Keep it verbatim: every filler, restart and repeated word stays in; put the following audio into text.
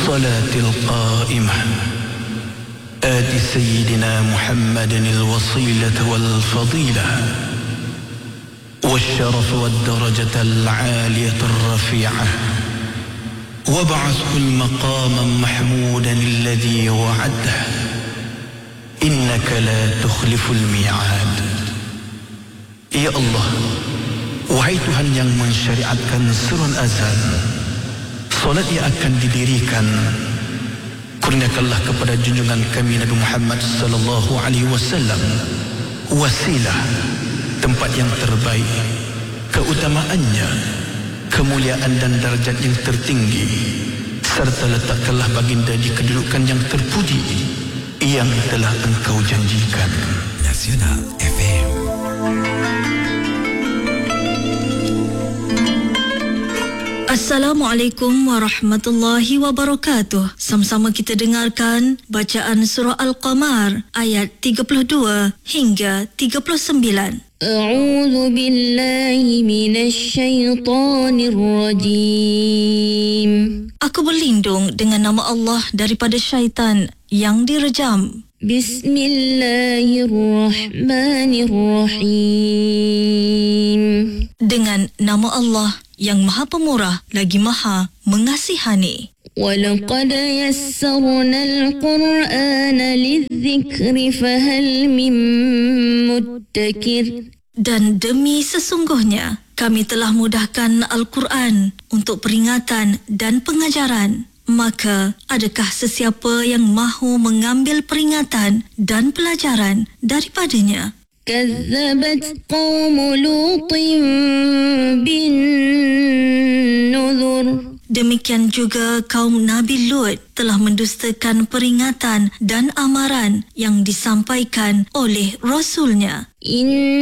والصلاة القائمة آت سيدنا محمد الوصيلة والفضيلة والشرف والدرجة العالية الرفيعة وابعثه المقام محمودا الذي وعده إنك لا تخلف الميعاد. Ya Allah, wahai Tuhan yang mensyariatkan seruan azan, solat yang akan didirikan, kurniakanlah kepada junjungan kami Nabi Muhammad sallallahu alaihi wasallam wasilah, tempat yang terbaik, keutamaannya, kemuliaan dan darjat yang tertinggi, serta letakkanlah baginda di kedudukan yang terpuji yang telah engkau janjikan. Nasional F M. Assalamualaikum warahmatullahi wabarakatuh. Sama-sama kita dengarkan bacaan surah Al-Qamar ayat tiga puluh dua hingga tiga puluh sembilan. A'udzu billahi minasyaitonir rajim. Aku berlindung dengan nama Allah daripada syaitan yang direjam. Bismillahirrahmanirrahim. Dengan nama Allah yang Maha Pemurah lagi Maha Mengasihani. وَلَقَدْ يَسَّرْنَا الْقُرْآنَ لِلذِّكْرِ فَهَلْ مِن مُّدَّكِرٍ. Dan demi sesungguhnya kami telah mudahkan Al-Quran untuk peringatan dan pengajaran. Maka adakah sesiapa yang mahu mengambil peringatan dan pelajaran daripadanya? كذبت قوم لوط بالنذر. Demikian juga kaum Nabi Lut telah mendustakan peringatan dan amaran yang disampaikan oleh Rasulnya. In